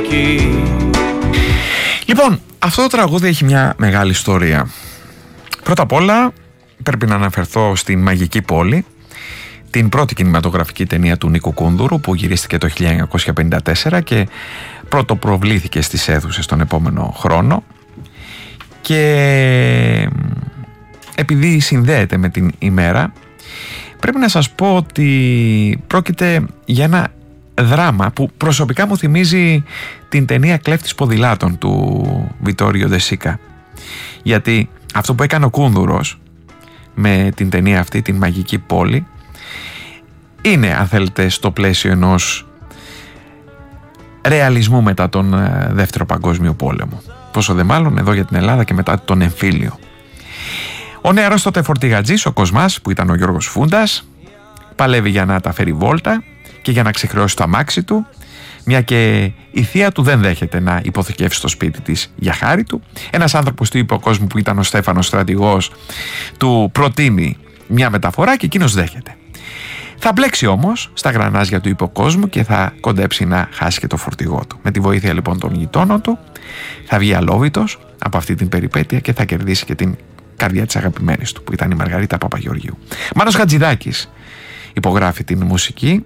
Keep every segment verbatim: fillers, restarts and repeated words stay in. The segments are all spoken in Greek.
Λοιπόν, αυτό το τραγούδι έχει μια μεγάλη ιστορία. Πρώτα απ' όλα πρέπει να αναφερθώ στην Μαγική Πόλη, την πρώτη κινηματογραφική ταινία του Νίκου Κούνδουρου που γυρίστηκε το χίλια εννιακόσια πενήντα τέσσερα και πρωτοπροβλήθηκε στις αίθουσες τον επόμενο χρόνο, και επειδή συνδέεται με την ημέρα πρέπει να σας πω ότι πρόκειται για ένα δράμα που προσωπικά μου θυμίζει την ταινία Κλέφτης Ποδηλάτων του Βιτόριο Ντεσίκα, γιατί αυτό που έκανε ο Κούνδουρος με την ταινία αυτή, την Μαγική Πόλη, είναι, αν θέλετε, στο πλαίσιο ενός ρεαλισμού μετά τον Δεύτερο Παγκόσμιο Πόλεμο, πόσο δε μάλλον εδώ για την Ελλάδα και μετά τον εμφύλιο. Ο νεαρός τότε φορτηγατζής, ο Κοσμάς, που ήταν ο Γιώργος Φούντας, παλεύει για να τα φέρει βόλτα και για να ξεχρεώσει το αμάξι του, μια και η θεία του δεν δέχεται να υποθηκεύσει το σπίτι της για χάρη του. Ένας άνθρωπος του υποκόσμου που ήταν ο Στέφανος στρατηγός του προτείνει μια μεταφορά και εκείνος δέχεται. Θα μπλέξει όμως στα γρανάζια του υποκόσμου και θα κοντέψει να χάσει και το φορτηγό του. Με τη βοήθεια λοιπόν των γειτόνων του θα βγει αλόβητος από αυτή την περιπέτεια και θα κερδίσει και την καρδιά της αγαπημένης του, που ήταν η Μαργαρίτα Παπαγεωργίου. Μάνος Χατζηδάκης υπογράφει την μουσική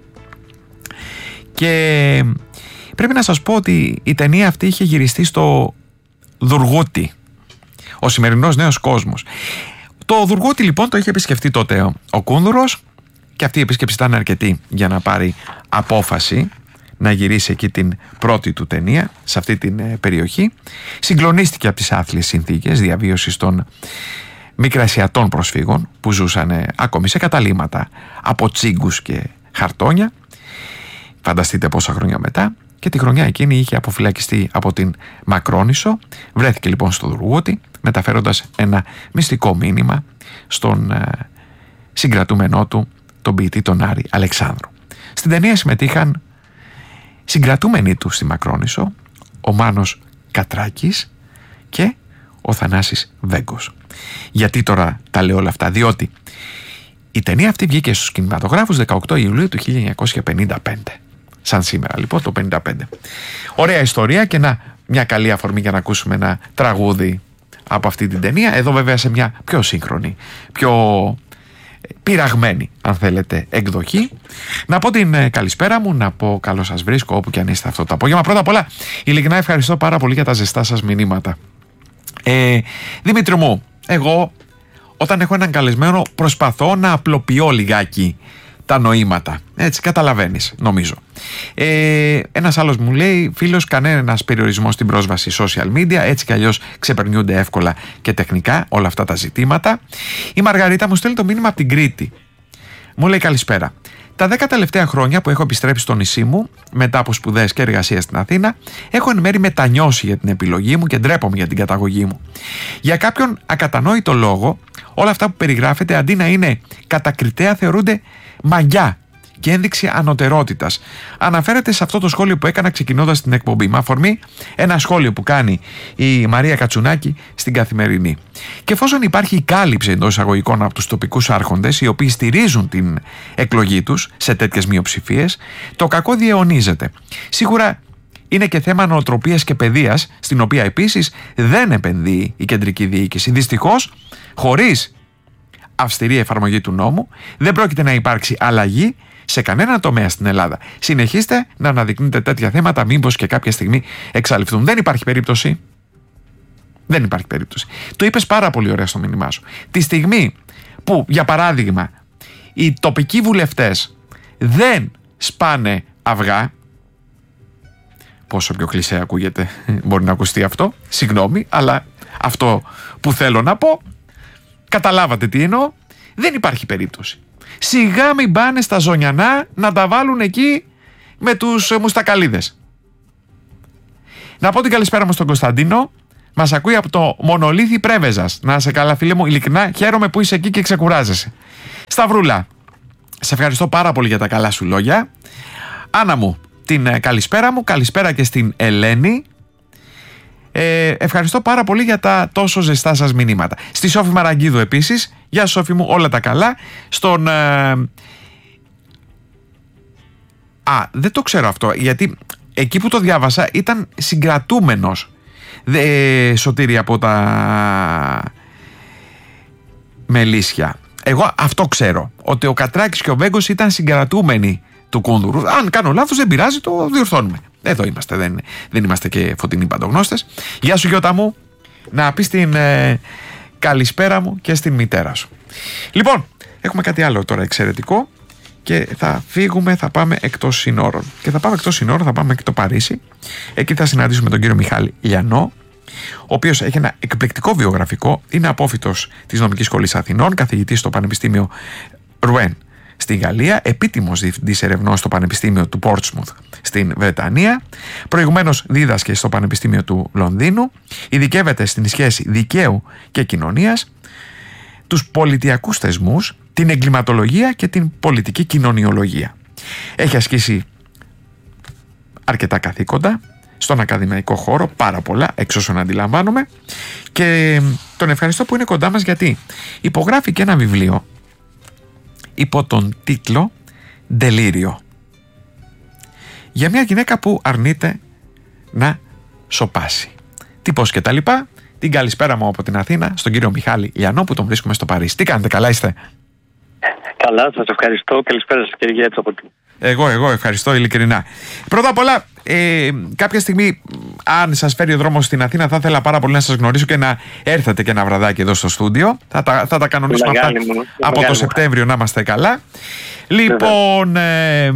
και πρέπει να σας πω ότι η ταινία αυτή είχε γυριστεί στο Δουργούτι, ο σημερινός Νέος Κόσμος. Το Δουργούτι λοιπόν το είχε επισκεφτεί τότε ο, ο Κούνδουρος και αυτή η επίσκεψη ήταν αρκετή για να πάρει απόφαση να γυρίσει εκεί την πρώτη του ταινία σε αυτή την ε, περιοχή. Συγκλονίστηκε από τις άθλιες συνθήκες διαβίωσης των μικρασιατών προσφύγων που ζούσαν ε, ακόμη σε καταλύματα από τσίγκους και χαρτόνια. Φανταστείτε πόσα χρόνια μετά. Και τη χρονιά εκείνη είχε αποφυλακιστεί από την Μακρόνισσο. Βρέθηκε λοιπόν στο Δουργούτι, μεταφέροντας ένα μυστικό μήνυμα στον ε, συγκρατούμενό του, τον ποιητή τον Άρη Αλεξάνδρου. Στην ταινία συμμετείχαν συγκρατούμενοι του στη Μακρόνισσο, ο Μάνος Κατράκης και ο Θανάσης Βέγκος. Γιατί τώρα τα λέω όλα αυτά? Διότι η ταινία αυτή βγήκε στους κινηματογράφους δεκαοκτώ Ιουλίου του χίλια εννιακόσια πενήντα πέντε. Σαν σήμερα λοιπόν το πενήντα πέντε. Ωραία ιστορία και να, μια καλή αφορμή για να ακούσουμε ένα τραγούδι από αυτή την ταινία. Εδώ βέβαια σε μια πιο σύγχρονη, πιο πειραγμένη, αν θέλετε, εκδοχή. Να πω την καλησπέρα μου, να πω καλό σας βρίσκω όπου και αν είστε αυτό το απόγευμα. Πρώτα απ' όλα, ειλικρινά ευχαριστώ πάρα πολύ για τα ζεστά σας μηνύματα. Ε, Δημήτρη μου, εγώ όταν έχω έναν καλεσμένο προσπαθώ να απλοποιώ λιγάκι τα νοήματα. Έτσι, καταλαβαίνεις, νομίζω. Ε, ένας άλλος μου λέει, φίλος, κανένας περιορισμός στην πρόσβαση social media, έτσι κι αλλιώς ξεπερνιούνται εύκολα και τεχνικά όλα αυτά τα ζητήματα. Η Μαργαρίτα μου στέλνει το μήνυμα από την Κρήτη. Μου λέει καλησπέρα. Τα δέκα τελευταία χρόνια που έχω επιστρέψει στο νησί μου, μετά από σπουδές και εργασία στην Αθήνα, έχω εν μέρει μετανιώσει για την επιλογή μου και ντρέπομαι για την καταγωγή μου. Για κάποιον ακατανόητο λόγο, όλα αυτά που περιγράφεται αντί να είναι κατακριτέα θεωρούνται μαγιά και ένδειξη ανωτερότητας. Αναφέρεται σε αυτό το σχόλιο που έκανα ξεκινώντας την εκπομπή. Με αφορμή ένα σχόλιο που κάνει η Μαρία Κατσουνάκη στην Καθημερινή. Και εφόσον υπάρχει η κάλυψη εντός εισαγωγικών από τους τοπικούς άρχοντες, οι οποίοι στηρίζουν την εκλογή τους σε τέτοιες μειοψηφίες, το κακό διαιωνίζεται. Σίγουρα είναι και θέμα νοοτροπίας και παιδείας, στην οποία επίσης δεν επενδύει η κεντρική διοίκηση. Δυστυχώς, χωρίς αυστηρή εφαρμογή του νόμου, δεν πρόκειται να υπάρξει αλλαγή σε κανένα τομέα στην Ελλάδα. Συνεχίστε να αναδεικνύετε τέτοια θέματα, μήπως και κάποια στιγμή εξαλειφθούν. Δεν υπάρχει περίπτωση. Δεν υπάρχει περίπτωση. Το είπες πάρα πολύ ωραία στο μήνυμά σου. Τη στιγμή που, για παράδειγμα, οι τοπικοί βουλευτές δεν σπάνε αυγά, πόσο πιο κλισέ ακούγεται, μπορεί να ακουστεί αυτό, συγγνώμη, αλλά αυτό που θέλω να πω, καταλάβατε τι εννοώ, δεν υπάρχει περίπτωση. Σιγά μην πάνε στα Ζωνιανά να τα βάλουν εκεί με τους μουστακαλίδες. Να πω την καλησπέρα μου στον Κωνσταντίνο. Μας ακούει από το Μονολίθι Πρέβεζας. Να είσαι καλά, φίλε μου, ειλικρινά χαίρομαι που είσαι εκεί και ξεκουράζεσαι. Σταυρούλα, σε ευχαριστώ πάρα πολύ για τα καλά σου λόγια. Άννα μου, την καλησπέρα μου, καλησπέρα και στην Ελένη. Ε, ευχαριστώ πάρα πολύ για τα τόσο ζεστά σας μηνύματα. Στη Σόφη Μαραγκίδου επίσης, γεια Σόφη μου, όλα τα καλά. Στον... Ε... Α, δεν το ξέρω αυτό, γιατί εκεί που το διάβασα ήταν συγκρατούμενος, ε, Σωτήρη, από τα Μελίσια. Εγώ αυτό ξέρω, ότι ο Κατράκης και ο Βέγκος ήταν συγκρατούμενοι του Κούνδουρου. Αν κάνω λάθος δεν πειράζει, το διορθώνουμε. Εδώ είμαστε, δεν, δεν είμαστε και φωτεινοί παντογνώστες. Γεια σου Γιώτα μου, να πεις την ε, καλησπέρα μου και στην μητέρα σου. Λοιπόν, έχουμε κάτι άλλο τώρα εξαιρετικό και θα φύγουμε, θα πάμε εκτός συνόρων. Και θα πάμε εκτός συνόρων, θα πάμε και το Παρίσι. Εκεί θα συναντήσουμε τον κύριο Μιχάλη Λιανό, ο οποίος έχει ένα εκπληκτικό βιογραφικό, είναι απόφοιτος της Νομικής Σχολής Αθηνών, καθηγητής στο Πανεπιστήμιο Ρουέν στη Γαλλία, επίτιμος διευθυντής ερευνών στο Πανεπιστήμιο του Πόρτσμουθ στην Βρετανία, προηγουμένως δίδασκε στο Πανεπιστήμιο του Λονδίνου, ειδικεύεται στην σχέση δικαίου και κοινωνίας, τους πολιτιακούς θεσμούς, την εγκληματολογία και την πολιτική κοινωνιολογία. Έχει ασκήσει αρκετά καθήκοντα στον ακαδημαϊκό χώρο, πάρα πολλά, εξ όσων αντιλαμβάνομαι, και τον ευχαριστώ που είναι κοντά μας, γιατί υπογράφει και ένα βιβλίο υπό τον τίτλο «Ντελήριο», για μια γυναίκα που αρνείται να σωπάσει. Τι πώς και τα λοιπά. Την καλησπέρα μου από την Αθήνα στον κύριο Μιχάλη Λιανό, που τον βρίσκουμε στο Παρίσι. Τι κάνετε, καλά είστε? Καλά, σας ευχαριστώ. Καλησπέρα σας κύριε Γιέτσα από την... Εγώ, εγώ ευχαριστώ ειλικρινά. Πρώτα απ' όλα, ε, κάποια στιγμή, αν σας φέρει ο δρόμος στην Αθήνα, θα ήθελα πάρα πολύ να σας γνωρίσω και να έρθετε και ένα βραδάκι εδώ στο στούντιο. Θα τα, θα τα κανονίσουμε αυτά μου, από το Σεπτέμβριο, να είμαστε καλά. Λοιπόν, ε,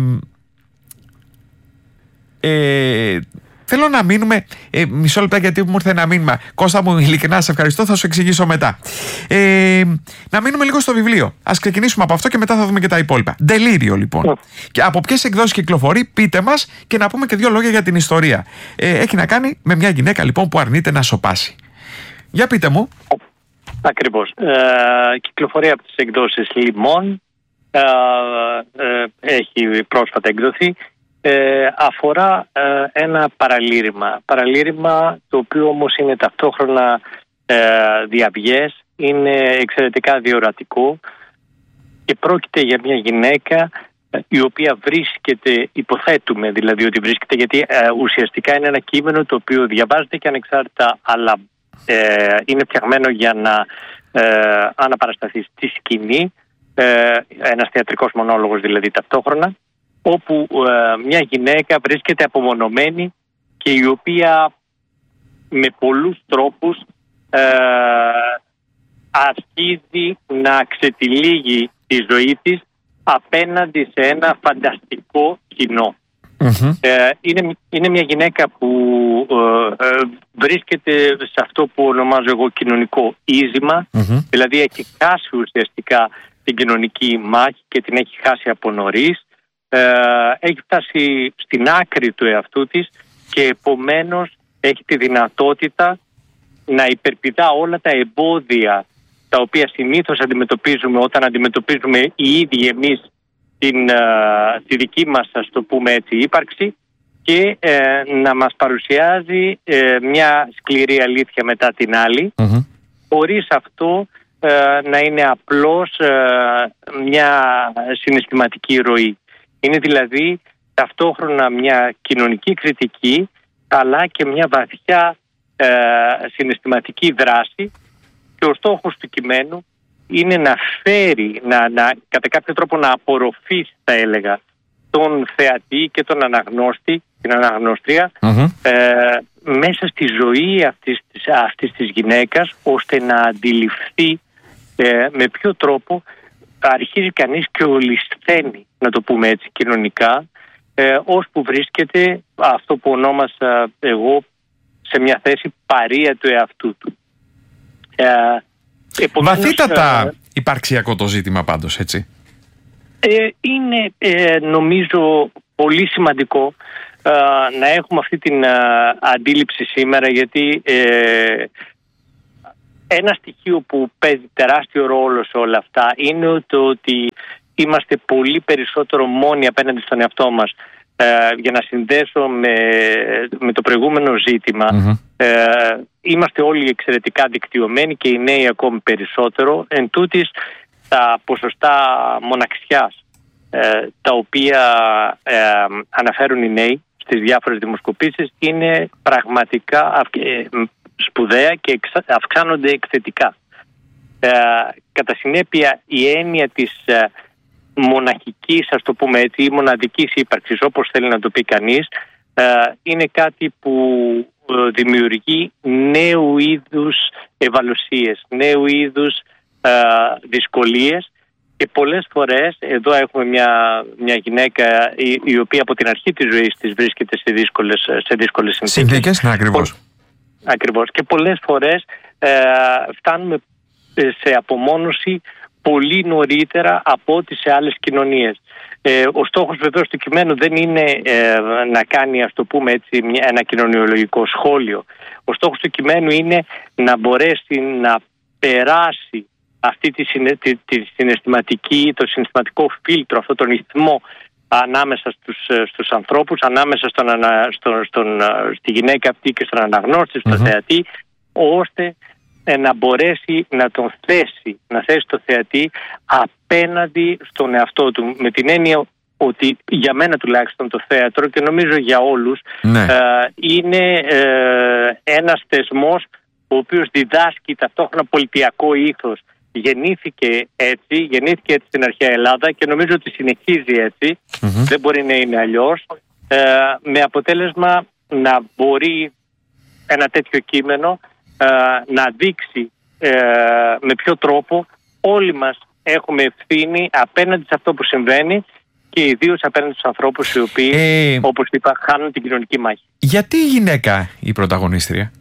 ε, θέλω να μείνουμε, ε, μισό λεπτά, γιατί μου ήρθε ένα μήνυμα. Κώστα μου, ειλικρινά σε ευχαριστώ, θα σου εξηγήσω μετά. Ε, να μείνουμε λίγο στο βιβλίο. Ας ξεκινήσουμε από αυτό και μετά θα δούμε και τα υπόλοιπα. Ντελήριο, λοιπόν. Oh. Και από ποιες εκδόσεις κυκλοφορεί, πείτε μας, και να πούμε και δύο λόγια για την ιστορία. Ε, έχει να κάνει με μια γυναίκα, λοιπόν, που αρνείται να σωπάσει. Για πείτε μου. Ακριβώς. Ε, κυκλοφορεί από τις εκδόσεις Λιμών. Ε, ε, έχει πρόσφατα εκδοθεί. Ε, αφορά ε, ένα παραλήρημα. Παραλήρημα το οποίο όμως είναι ταυτόχρονα ε, διαβιές, είναι εξαιρετικά διορατικό και πρόκειται για μια γυναίκα ε, η οποία βρίσκεται, υποθέτουμε δηλαδή ότι βρίσκεται, γιατί ε, ουσιαστικά είναι ένα κείμενο το οποίο διαβάζεται και ανεξάρτητα, αλλά ε, είναι φτιαγμένο για να ε, αναπαρασταθεί στη σκηνή, ε, ένας θεατρικός μονόλογος δηλαδή ταυτόχρονα, όπου ε, μια γυναίκα βρίσκεται απομονωμένη και η οποία με πολλούς τρόπους ε, αρχίζει να ξετυλίγει τη ζωή της απέναντι σε ένα φανταστικό κοινό. Mm-hmm. Ε, είναι, είναι μια γυναίκα που ε, ε, βρίσκεται σε αυτό που ονομάζω εγώ κοινωνικό ίζημα, mm-hmm. δηλαδή έχει χάσει ουσιαστικά την κοινωνική μάχη και την έχει χάσει από νωρίς. Ε, έχει φτάσει στην άκρη του εαυτού της και επομένως έχει τη δυνατότητα να υπερπηδά όλα τα εμπόδια τα οποία συνήθως αντιμετωπίζουμε όταν αντιμετωπίζουμε οι ίδιοι εμείς την, ε, τη δική μας, ας το πούμε έτσι, ύπαρξη, και ε, να μας παρουσιάζει ε, μια σκληρή αλήθεια μετά την άλλη, mm-hmm. χωρίς αυτό ε, να είναι απλώς ε, μια συναισθηματική ροή. Είναι δηλαδή ταυτόχρονα μια κοινωνική κριτική, αλλά και μια βαθιά ε, συναισθηματική δράση, και ο στόχος του κειμένου είναι να φέρει, να, να, κατά κάποιο τρόπο να απορροφήσει, θα έλεγα, τον θεατή και τον αναγνώστη, την αναγνώστρια, mm-hmm. ε, μέσα στη ζωή αυτής, αυτής της γυναίκας, ώστε να αντιληφθεί ε, με ποιο τρόπο αρχίζει κανείς και ολισθαίνει, να το πούμε έτσι κοινωνικά, ε, ώσπου βρίσκεται αυτό που ονόμασα εγώ σε μια θέση παρία του εαυτού του. Ε, επομένως, βαθύτατα ε, υπαρξιακό το ζήτημα πάντως, έτσι. Ε, είναι ε, νομίζω πολύ σημαντικό ε, να έχουμε αυτή την ε, αντίληψη σήμερα, γιατί ε, ένα στοιχείο που παίζει τεράστιο ρόλο σε όλα αυτά είναι το ότι είμαστε πολύ περισσότερο μόνοι απέναντι στον εαυτό μας. Ε, για να συνδέσω με, με το προηγούμενο ζήτημα, mm-hmm. ε, είμαστε όλοι εξαιρετικά δικτυωμένοι και οι νέοι ακόμη περισσότερο. Εν τούτης, τα ποσοστά μοναξιάς ε, τα οποία ε, αναφέρουν οι νέοι στις διάφορες δημοσκοπήσεις είναι πραγματικά σπουδαία και αυξάνονται εκθετικά. Ε, κατά συνέπεια η έννοια της ε, μοναχικής, ας το πούμε έτσι, ή μοναδικής ύπαρξης, όπως θέλει να το πει κανείς, ε, είναι κάτι που ε, δημιουργεί νέου είδους ευαλωσίες, νέου είδους ε, δυσκολίες. Και πολλές φορές, εδώ έχουμε μια, μια γυναίκα η, η οποία από την αρχή της ζωής της βρίσκεται σε δύσκολες, σε δύσκολες συνθήκες. Συνθήκες, ναι, ακριβώς. Ακριβώς. Και πολλές φορές ε, φτάνουμε σε απομόνωση πολύ νωρίτερα από ό,τι σε άλλες κοινωνίες. Ε, ο στόχος βεβαίως του κειμένου δεν είναι ε, να κάνει, ας το πούμε έτσι, μια, ένα κοινωνιολογικό σχόλιο. Ο στόχος του κειμένου είναι να μπορέσει να περάσει αυτή τη, συναι, τη, τη συναισθηματική, το συναισθηματικό φίλτρο, αυτόν τον ηθμό ανάμεσα στους, στους ανθρώπους, ανάμεσα στον, στον, στον, στη γυναίκα αυτή και στον αναγνώστη, στον mm-hmm. θεατή, ώστε να μπορέσει να τον θέσει, να θέσει το θεατή απέναντι στον εαυτό του. Με την έννοια ότι για μένα τουλάχιστον το θέατρο, και νομίζω για όλους, ναι. ε, είναι ε, ένας θεσμός ο οποίος διδάσκει ταυτόχρονα πολιτιακό ήθος. Γεννήθηκε έτσι, γεννήθηκε έτσι στην αρχαία Ελλάδα και νομίζω ότι συνεχίζει έτσι, mm-hmm. δεν μπορεί να είναι αλλιώς, ε, με αποτέλεσμα να μπορεί ένα τέτοιο κείμενο ε, να δείξει ε, με ποιο τρόπο όλοι μας έχουμε ευθύνη απέναντι σε αυτό που συμβαίνει και ιδίως απέναντι στους ανθρώπους οι οποίοι, ε, όπως είπα, χάνουν την κοινωνική μάχη. Γιατί η γυναίκα η πρωταγωνίστρια?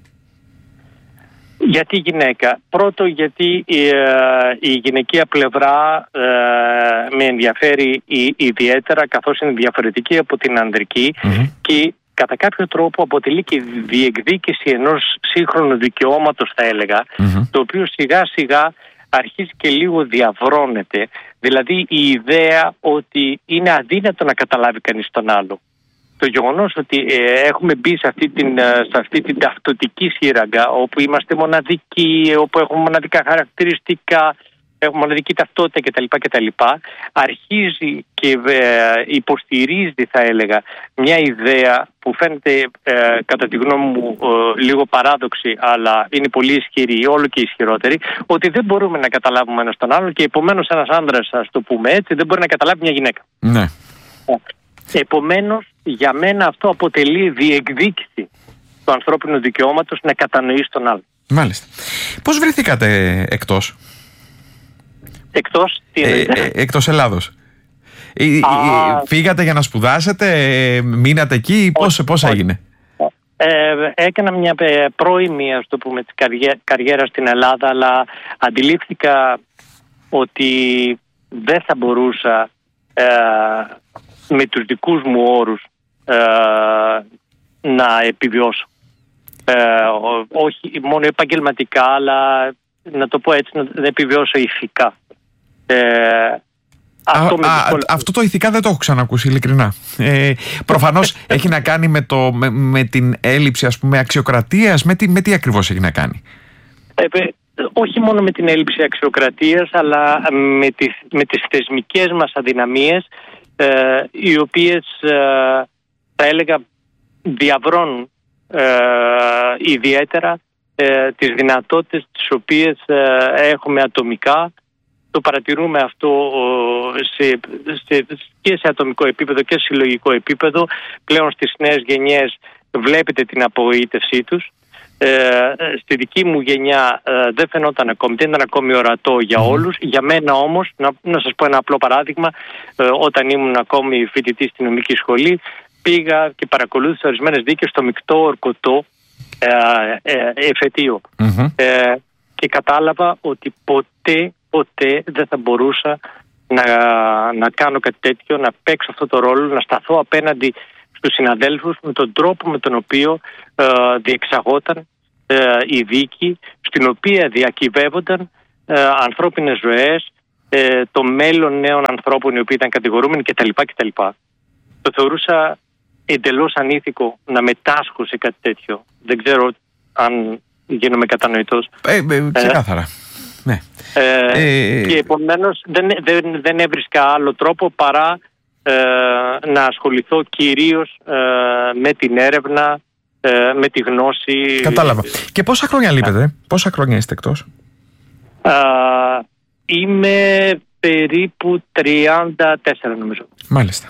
Γιατί η γυναίκα? Πρώτο, γιατί η, η γυναικεία πλευρά ε, με ενδιαφέρει ιδιαίτερα, καθώς είναι διαφορετική από την ανδρική mm-hmm. και κατά κάποιο τρόπο αποτελεί και διεκδίκηση ενός σύγχρονου δικαιώματος, θα έλεγα, mm-hmm. το οποίο σιγά σιγά αρχίζει και λίγο διαβρώνεται. Δηλαδή η ιδέα ότι είναι αδύνατο να καταλάβει κανείς τον άλλο. Το γεγονός ότι ε, έχουμε μπει σε αυτή, την, σε αυτή την ταυτοτική σύραγγα, όπου είμαστε μοναδικοί, όπου έχουμε μοναδικά χαρακτηριστικά, έχουμε μοναδική ταυτότητα κτλ. κτλ αρχίζει και ε, υποστηρίζει, θα έλεγα, μια ιδέα που φαίνεται ε, κατά τη γνώμη μου ε, λίγο παράδοξη, αλλά είναι πολύ ισχυρή, όλο και ισχυρότερη, ότι δεν μπορούμε να καταλάβουμε ένας τον άλλον και επομένως ένας άντρας, ας το πούμε έτσι, δεν μπορεί να καταλάβει μια γυναίκα. Ναι. Επομένως, για μένα αυτό αποτελεί διεκδίκηση του ανθρώπινου δικαιώματος να κατανοήσει τον άλλον. Μάλιστα. Πώς βρεθήκατε εκτός? Εκτός, τι ε, ε, εκτός Ελλάδος? Α, φύγατε για να σπουδάσετε, μείνατε εκεί, πώς, πώς έγινε? Ε, έκανα μια πρώιμη, ας το πούμε, καριέρα στην Ελλάδα, αλλά αντιλήφθηκα ότι δεν θα μπορούσα ε, με τους δικούς μου όρους ε, να επιβιώσω. Ε, όχι μόνο επαγγελματικά, αλλά να το πω έτσι, να επιβιώσω ηθικά. Ε, αυτό, α, α, αυτό το ηθικά δεν το έχω ξανακούσει, ειλικρινά. Ε, προφανώς έχει να κάνει με, το, με, με την έλλειψη, ας πούμε, αξιοκρατίας. Με τι, με τι ακριβώς έχει να κάνει? Ε, όχι μόνο με την έλλειψη αξιοκρατίας, αλλά με τις, με τις θεσμικές μας αδυναμίες, ε, οι οποίες ε, θα έλεγα διαβρώνουν ε, ιδιαίτερα ε, τις δυνατότητες τις οποίες ε, έχουμε ατομικά. Το παρατηρούμε αυτό σε, σε, και σε ατομικό επίπεδο και σε συλλογικό επίπεδο. Πλέον στις νέες γενιές βλέπετε την απογοήτευσή τους. Ε, στη δική μου γενιά ε, δεν φαινόταν ακόμη, δεν ήταν ακόμη ορατό για όλους. Για μένα όμως, να, να σας πω ένα απλό παράδειγμα, ε, όταν ήμουν ακόμη φοιτητής στη νομική σχολή, πήγα και παρακολούθησα ορισμένες δίκες στο μεικτό ορκωτό ε, ε, εφετείο. Mm-hmm. Ε, και κατάλαβα ότι ποτέ ποτέ δεν θα μπορούσα να, να κάνω κάτι τέτοιο, να παίξω αυτό το ρόλο, να σταθώ απέναντι στους συναδέλφους με τον τρόπο με τον οποίο ε, διεξαγόταν ε, η δίκη, στην οποία διακυβεύονταν ε, ανθρώπινες ζωές, ε, το μέλλον νέων ανθρώπων οι οποίοι ήταν κατηγορούμενοι κτλ. κτλ. Το θεωρούσα εντελώς ανήθικο να μετάσχω σε κάτι τέτοιο. Δεν ξέρω αν γίνομαι κατανοητός. Ε, ε, ξεκάθαρα. Ε, Ναι. Ε, ε, και επομένως δεν, δεν, δεν έβρισκα άλλο τρόπο παρά ε, να ασχοληθώ κυρίως ε, με την έρευνα, ε, με τη γνώση. Κατάλαβα. Και πόσα χρόνια λείπετε, πόσα χρόνια είστε εκτός? Ε, είμαι περίπου τριάντα τέσσερα νομίζω. Μάλιστα.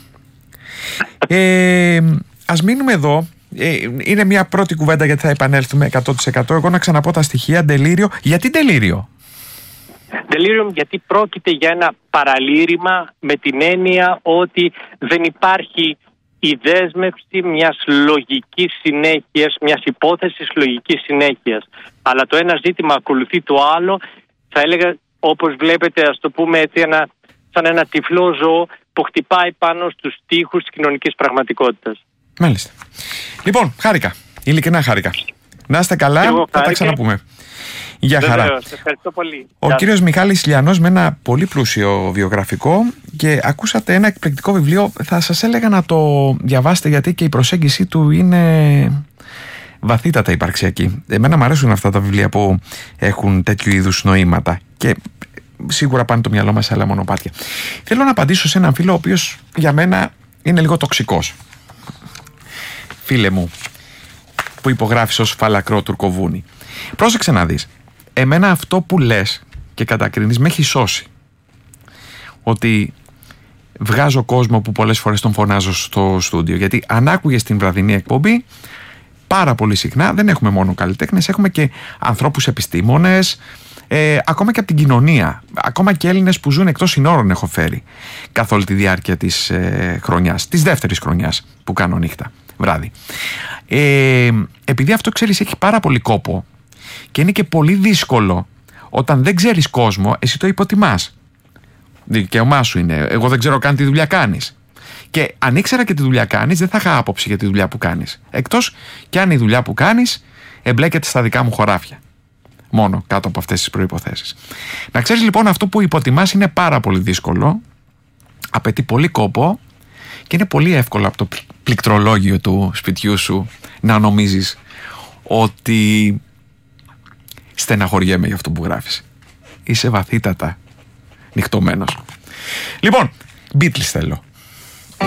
ε, ας μείνουμε εδώ. Ε, είναι μια πρώτη κουβέντα γιατί θα επανέλθουμε εκατό τοις εκατό. Εγώ να ξαναπώ τα στοιχεία. Delirium. Γιατί Delirium? Delirium γιατί πρόκειται για ένα παραλήρημα, με την έννοια ότι δεν υπάρχει η δέσμευση μιας λογικής συνέχειας, μιας υπόθεσης λογικής συνέχειας. Αλλά το ένα ζήτημα ακολουθεί το άλλο. Θα έλεγα, όπως βλέπετε, ας το πούμε έτσι, ένα, σαν ένα τυφλό ζώο που χτυπάει πάνω στους τοίχους της κοινωνικής πραγματικότητας. Μάλιστα. Λοιπόν, χάρηκα. Ειλικρινά χάρηκα. Να είστε καλά, θα χάρηκα. Τα ξαναπούμε. Γεια χαρά. Βεβαίως, ευχαριστώ πολύ. Ο Γεια. κύριος Μιχάλης Λιανός με ένα πολύ πλούσιο βιογραφικό, και ακούσατε ένα εκπληκτικό βιβλίο. Θα σας έλεγα να το διαβάσετε, γιατί και η προσέγγιση του είναι βαθύτατα υπαρξιακή. Εμένα μου αρέσουν αυτά τα βιβλία που έχουν τέτοιου είδους νοήματα και σίγουρα πάνε το μυαλό μας σε άλλα μονοπάτια. Θέλω να απαντήσω σε έναν φίλο ο οποίος για μένα είναι λίγο τοξικός. Φίλε μου, που υπογράφεις ως φαλακρό τουρκοβούνι. Πρόσεξε να δεις. Εμένα αυτό που λες και κατακρίνεις με έχει σώσει. Ότι βγάζω κόσμο που πολλές φορές τον φωνάζω στο στούντιο. Γιατί αν άκουγες την βραδινή εκπομπή, πάρα πολύ συχνά δεν έχουμε μόνο καλλιτέχνες, έχουμε και ανθρώπους επιστήμονες, ε, ακόμα και από την κοινωνία. Ακόμα και Έλληνες που ζουν εκτός συνόρων έχω φέρει καθ' όλη τη διάρκεια της ε, χρονιάς, της δεύτερης χρονιάς που κάνω νύχτα, βράδυ. Ε, επειδή αυτό, ξέρεις, έχει πάρα πολύ κόπο και είναι και πολύ δύσκολο όταν δεν ξέρεις κόσμο, εσύ το υποτιμάς. Δικαίωμά σου είναι. Εγώ δεν ξέρω καν τι δουλειά κάνεις. Και αν ήξερα και τι δουλειά κάνεις, δεν θα είχα άποψη για τη δουλειά που κάνεις. Εκτός και αν η δουλειά που κάνεις εμπλέκεται στα δικά μου χωράφια. Μόνο κάτω από αυτές τις προϋποθέσεις. Να ξέρεις λοιπόν, αυτό που υποτιμάς είναι πάρα πολύ δύσκολο, απαιτεί πολύ κόπο και είναι πολύ εύκολο από το πληκτρολόγιο του σπιτιού σου να νομίζεις ότι στεναχωριέμαι για αυτό που γράφεις. Είσαι βαθύτατα νυχτωμένος. Λοιπόν, Beatles θέλω.